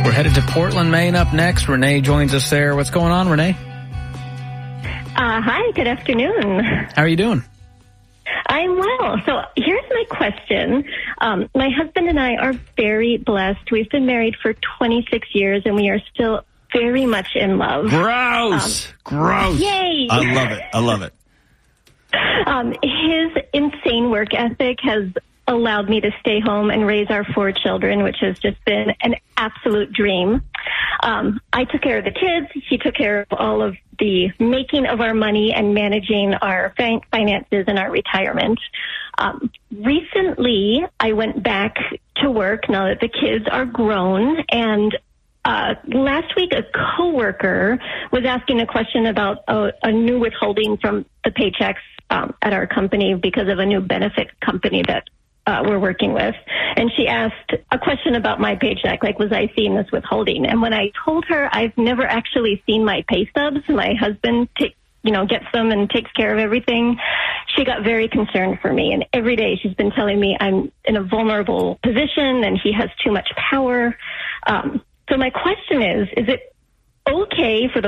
We're headed to Portland, Maine up next. Renee joins us there. What's going on, Renee? Hi, good afternoon. How are you doing? I'm well. So here's my question. My husband and I are very blessed. We've been married for 26 years, and we are still very much in love. Gross. Gross. Yay. I love it. His insane work ethic has allowed me to stay home and raise our 4 children, which has just been an absolute dream. I took care of the kids. He took care of all of the making of our money and managing our finances and our retirement. Recently, I went back to work now that the kids are grown, and last week a coworker was asking a question about a new withholding from the paychecks at our company because of a new benefit company that we're working with. And she asked a question about my paycheck, like, was I seeing this withholding? And when I told her I've never actually seen my pay stubs, my husband gets them and takes care of everything, she got very concerned for me. And every day she's been telling me I'm in a vulnerable position and he has too much power. So my question is it okay for the